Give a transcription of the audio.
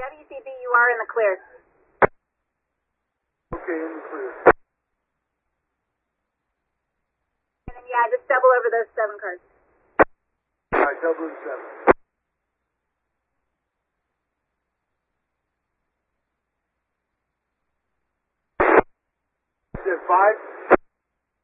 WCB, you are in the clear. Okay, in the clear. And then, yeah, just double over those 7 cars. Alright, double and 7. Said 5?